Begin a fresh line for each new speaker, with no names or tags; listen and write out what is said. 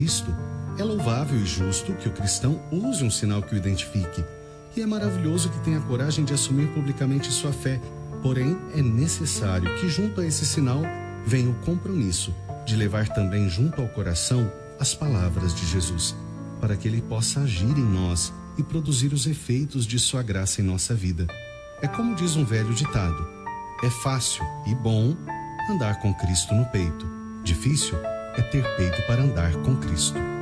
Cristo. É louvável e justo que o cristão use um sinal que o identifique. E é maravilhoso que tenha coragem de assumir publicamente sua fé. Porém, é necessário que junto a esse sinal venha o compromisso de levar também junto ao coração as palavras de Jesus, para que ele possa agir em nós e produzir os efeitos de sua graça em nossa vida. É como diz um velho ditado: é fácil e bom andar com Cristo no peito. Difícil é ter peito para andar com Cristo.